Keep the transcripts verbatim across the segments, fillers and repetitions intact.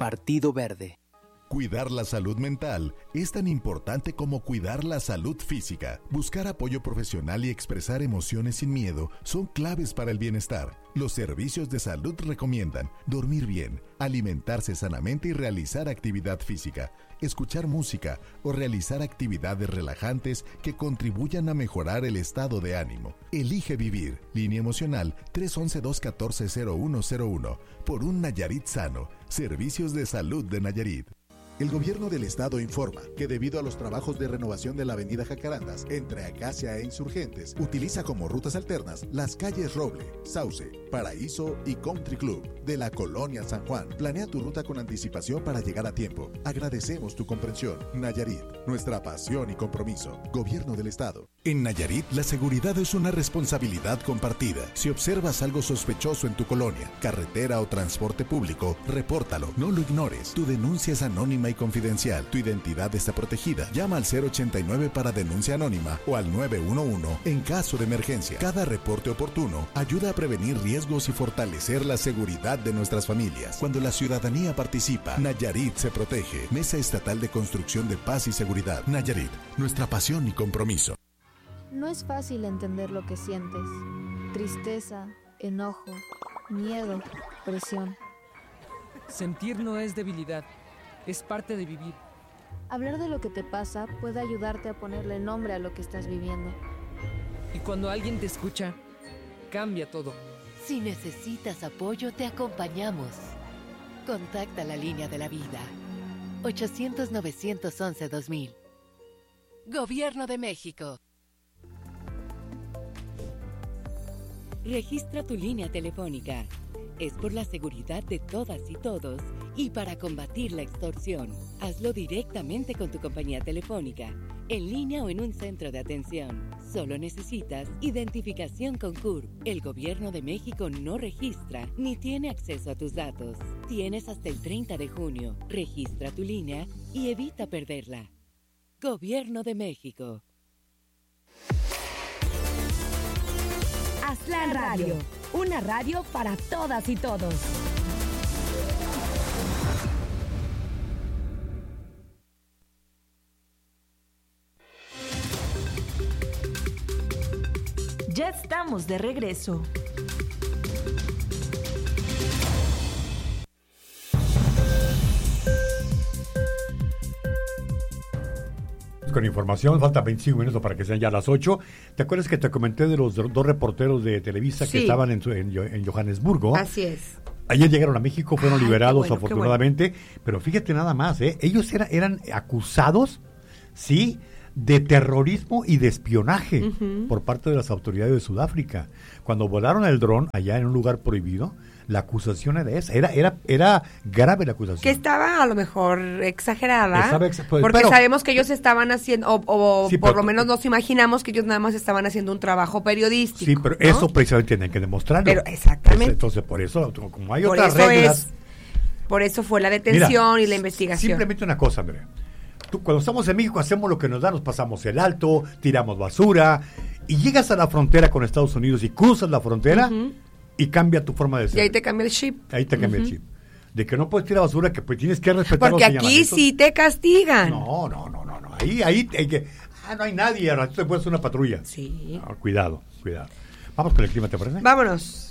Partido Verde. Cuidar la salud mental es tan importante como cuidar la salud física. Buscar apoyo profesional y expresar emociones sin miedo son claves para el bienestar. Los servicios de salud recomiendan dormir bien, alimentarse sanamente y realizar actividad física, escuchar música o realizar actividades relajantes que contribuyan a mejorar el estado de ánimo. Elige vivir. Línea emocional tres once, dos catorce, cero uno cero uno. Por un Nayarit sano. Servicios de Salud de Nayarit. El gobierno del estado informa que debido a los trabajos de renovación de la avenida Jacarandas entre Acacia e Insurgentes, utiliza como rutas alternas las calles Roble, Sauce, Paraíso y Country Club de la colonia San Juan. Planea tu ruta con anticipación para llegar a tiempo. Agradecemos tu comprensión. Nayarit, nuestra pasión y compromiso. Gobierno del estado. En Nayarit, la seguridad es una responsabilidad compartida. Si observas algo sospechoso en tu colonia, carretera o transporte público, repórtalo. No lo ignores. Tu denuncia es anónima y confidencial. Tu identidad está protegida. Llama al cero ochenta y nueve para denuncia anónima o al nueve uno uno en caso de emergencia. Cada reporte oportuno ayuda a prevenir riesgos y fortalecer la seguridad de nuestras familias. Cuando la ciudadanía participa, Nayarit se protege. Mesa Estatal de Construcción de Paz y Seguridad. Nayarit, nuestra pasión y compromiso. No es fácil entender lo que sientes. Tristeza, enojo, miedo, presión. Sentir no es debilidad, es parte de vivir. Hablar de lo que te pasa puede ayudarte a ponerle nombre a lo que estás viviendo. Y cuando alguien te escucha, cambia todo. Si necesitas apoyo, te acompañamos. Contacta la línea de la vida. ochocientos, novecientos once, dos mil. Gobierno de México. Registra tu línea telefónica. Es por la seguridad de todas y todos y para combatir la extorsión. Hazlo directamente con tu compañía telefónica, en línea o en un centro de atención. Solo necesitas identificación con C U R P. El Gobierno de México no registra ni tiene acceso a tus datos. Tienes hasta el treinta de junio. Registra tu línea y evita perderla. Gobierno de México. Aztlán Radio, una radio para todas y todos. Ya estamos de regreso. Con información, falta veinticinco minutos para que sean ya las ocho. ¿Te acuerdas que te comenté de los dos reporteros de Televisa sí. que estaban en, en, en Johannesburgo? Así es. Ayer llegaron a México, fueron Ay, liberados bueno, afortunadamente, bueno. Pero fíjate nada más, ¿eh? Ellos era, eran acusados, ¿sí?, de terrorismo y de espionaje uh-huh. por parte de las autoridades de Sudáfrica. Cuando volaron el dron allá en un lugar prohibido, la acusación era esa, era era era grave la acusación. Que estaba a lo mejor exagerada, estaba ex- pues, porque pero, sabemos que ellos estaban haciendo, o, o sí, por pero, lo menos nos imaginamos que ellos nada más estaban haciendo un trabajo periodístico. Sí, pero ¿no? eso precisamente tienen que demostrarlo. Pero exactamente. Entonces, por eso, como hay por otras eso reglas... Es, por eso fue la detención Mira, y la investigación. Simplemente una cosa, Andrea. Tú, cuando estamos en México hacemos lo que nos da, nos pasamos el alto, tiramos basura, y llegas a la frontera con Estados Unidos y cruzas la frontera uh-huh. y cambia tu forma de ser. Y ahí te cambia el chip. Ahí te cambia uh-huh. el chip. De que no puedes tirar basura, que pues tienes que respetar Porque los aquí sí te castigan. No, no, no, no, no. Ahí, ahí hay que... Ah, no hay nadie, ahora tú te puedes hacer una patrulla. Sí. No, cuidado, cuidado. Vamos con el clima, ¿te parece? Vámonos.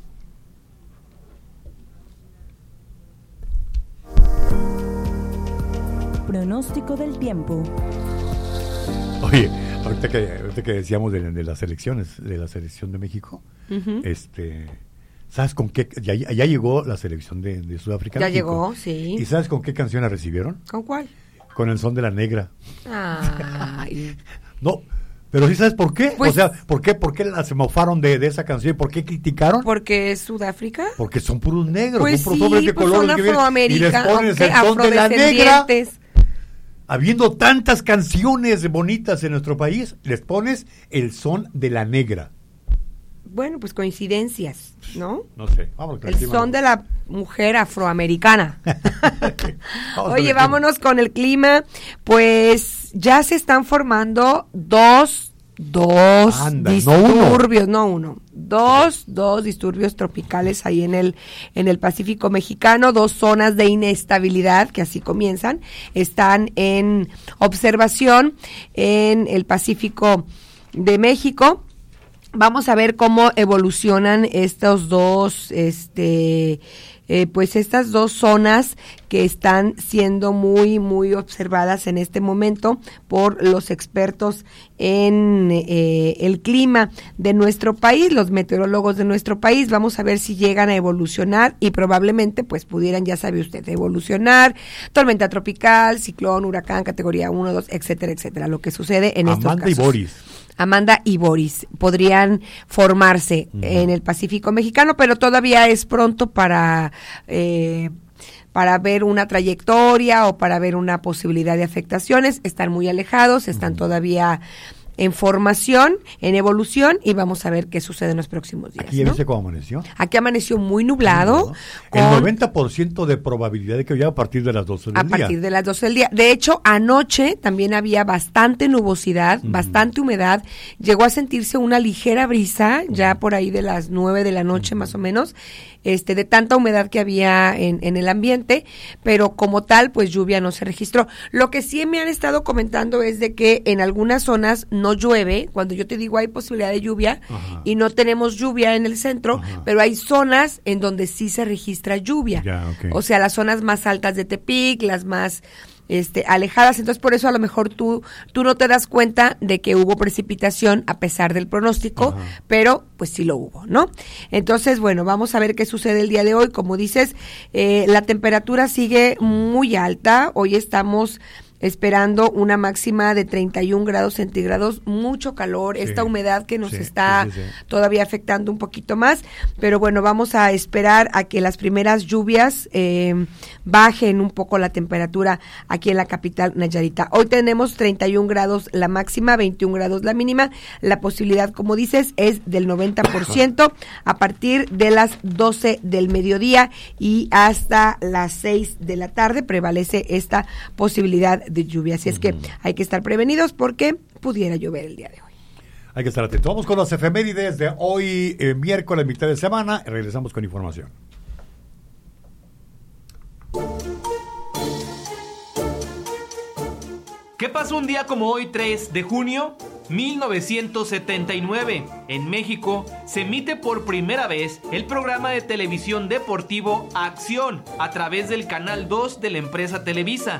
Pronóstico del tiempo. Oye, ahorita que, ahorita que decíamos de, de las elecciones, de la selección de México, uh-huh. este, ¿sabes con qué? Ya, ya llegó la selección de, de Sudáfrica. Ya México. llegó, sí. ¿Y sabes con qué canción la recibieron? ¿Con cuál? Con el Son de la Negra. Ay. No, pero ¿sí sabes por qué? Pues, o sea, ¿por qué, por qué se mofaron de, de esa canción? ¿Por qué criticaron? Porque es Sudáfrica. Porque son puros negros, pues son puros sí, hombres de pues color. Son afroamericanos, y les pones okay, el Son de la Negra. Habiendo tantas canciones bonitas en nuestro país, les pones el Son de la Negra. Bueno, pues coincidencias, ¿no? No sé. Vamos el clima, son ¿no? de la mujer afroamericana. Oye, vámonos con el clima. Pues ya se están formando dos, dos Anda, disturbios, no uno. no uno, dos, dos disturbios tropicales ahí en el, en el Pacífico mexicano, dos zonas de inestabilidad que así comienzan, están en observación en el Pacífico de México. Vamos a ver cómo evolucionan estos dos, este, eh, pues estas dos zonas que están siendo muy, muy observadas en este momento por los expertos en eh, el clima de nuestro país, los meteorólogos de nuestro país. Vamos a ver si llegan a evolucionar y probablemente pues pudieran, ya sabe usted, evolucionar, tormenta tropical, ciclón, huracán, categoría uno, dos, etcétera, etcétera, lo que sucede en estos casos. Amanda y Boris. Amanda y Boris podrían formarse uh-huh. en el Pacífico mexicano, pero todavía es pronto para eh, para ver una trayectoria o para ver una posibilidad de afectaciones. Están muy alejados, están uh-huh. todavía en formación, en evolución, y vamos a ver qué sucede en los próximos días. ¿Aquí ya viste cómo amaneció? Aquí amaneció muy nublado. Con el noventa por ciento de probabilidad de que llueva a partir de las doce del a día. A partir de las doce del día. De hecho, anoche también había bastante nubosidad, uh-huh. bastante humedad. Llegó a sentirse una ligera brisa, uh-huh. ya por ahí de las nueve de la noche uh-huh. más o menos, este, de tanta humedad que había en, en el ambiente, pero como tal, pues lluvia no se registró. Lo que sí me han estado comentando es de que en algunas zonas no llueve. Cuando yo te digo hay posibilidad de lluvia, ajá. y no tenemos lluvia en el centro, ajá. pero hay zonas en donde sí se registra lluvia. Ya, okay. O sea, las zonas más altas de Tepic, las más este alejadas, entonces por eso a lo mejor tú tú no te das cuenta de que hubo precipitación a pesar del pronóstico, ajá. pero pues sí lo hubo, ¿no? Entonces, bueno, vamos a ver qué sucede el día de hoy. Como dices, eh, la temperatura sigue muy alta. Hoy estamos esperando una máxima de treinta y un grados centígrados, mucho calor, sí, esta humedad que nos sí, está sí, sí, sí. todavía afectando un poquito más, pero bueno, vamos a esperar a que las primeras lluvias eh, bajen un poco la temperatura aquí en la capital Nayarita. Hoy tenemos treinta y un grados la máxima, veintiún grados la mínima, la posibilidad, como dices, es del noventa por ciento a partir de las doce del mediodía y hasta las seis de la tarde prevalece esta posibilidad de lluvia, así es que hay que estar prevenidos porque pudiera llover el día de hoy. Hay que estar atentos. Vamos con las efemérides de hoy, eh, miércoles, mitad de semana, y regresamos con información. ¿Qué pasó un día como hoy, tres de junio? mil novecientos setenta y nueve. En México se emite por primera vez el programa de televisión deportivo Acción a través del Canal dos de la empresa Televisa.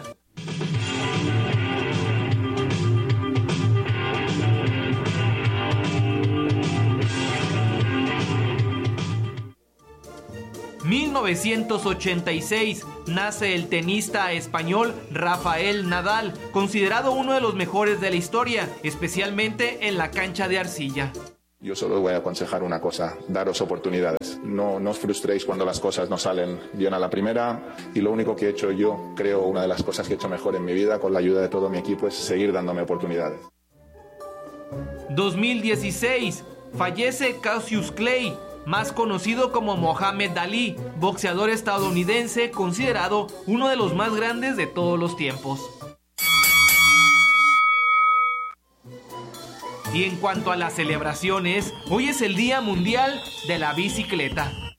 mil novecientos ochenta y seis nace el tenista español Rafael Nadal, considerado uno de los mejores de la historia, especialmente en la cancha de arcilla. Yo solo voy a aconsejar una cosa, daros oportunidades. No, no os frustréis cuando las cosas no salen bien a la primera, y lo único que he hecho yo, creo una de las cosas que he hecho mejor en mi vida con la ayuda de todo mi equipo, es seguir dándome oportunidades. dos mil dieciséis, fallece Cassius Clay, más conocido como Mohamed Ali, boxeador estadounidense considerado uno de los más grandes de todos los tiempos. Y en cuanto a las celebraciones, hoy es el Día Mundial de la Bicicleta.